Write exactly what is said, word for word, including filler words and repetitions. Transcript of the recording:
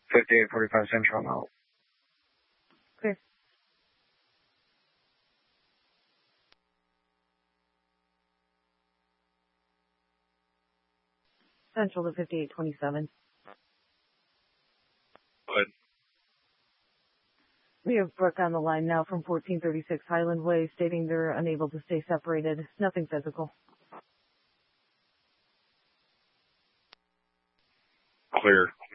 fifty-eight forty-five Central now. Clear. Central to fifty-eight twenty-seven. Good. We have Brooke on the line now from fourteen thirty-six Highland Way stating they're unable to stay separated. Nothing physical. Clear.